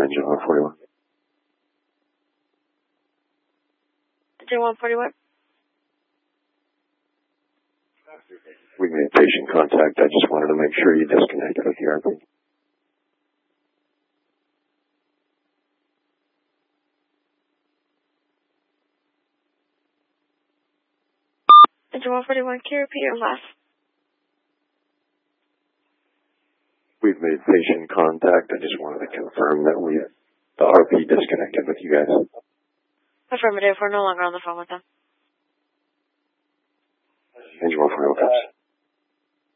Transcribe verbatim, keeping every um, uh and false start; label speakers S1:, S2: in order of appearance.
S1: engine one forty-one.
S2: Engine one forty-one?
S1: We made patient contact. I just wanted to make sure you disconnected with the R P.
S2: Engine one forty-one, can you repeat your last?
S1: We've made patient contact. I just wanted to confirm that we, the R P disconnected with you guys.
S2: Affirmative, we're no longer on the phone with them.
S1: Engine one forty-one, cops.